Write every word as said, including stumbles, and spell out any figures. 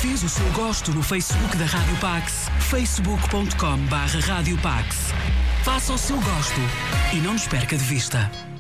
Fiz o seu gosto no Facebook da Rádio Pax, facebook ponto com barra Rádio Pax. Faça o seu gosto e não nos perca de vista.